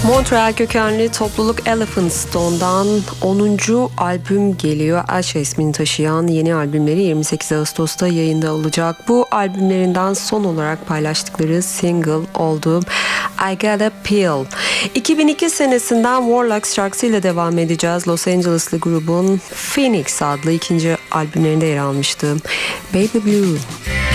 Montreal kökenli topluluk Elephant Stone'dan 10. albüm geliyor. Asha ismini taşıyan yeni albümleri 28 Ağustos'ta yayında olacak. Bu albümlerinden son olarak paylaştıkları single oldu I Got a Pill. 2002 senesinden Warlocks şarkısıyla devam edeceğiz. Los Angeles'lı grubun Phoenix adlı ikinci albümlerinde yer almıştı. Baby Blue.